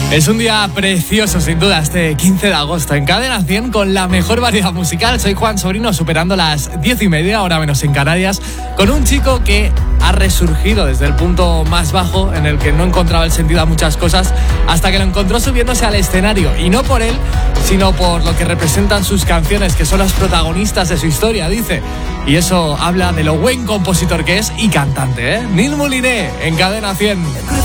Es un día precioso, sin duda, este 15 de agosto. En Cadena 100 con la mejor variedad musical. Soy Juan Sobrino, superando las 10:30, hora menos en Canarias, con un chico que ha resurgido desde el punto más bajo, en el que no encontraba el sentido a muchas cosas, hasta que lo encontró subiéndose al escenario. Y no por él, sino por lo que representan sus canciones, que son las protagonistas de su historia, dice. Y eso habla de lo buen compositor que es y cantante, ¿eh? Nil Moliné, en Cadena 100.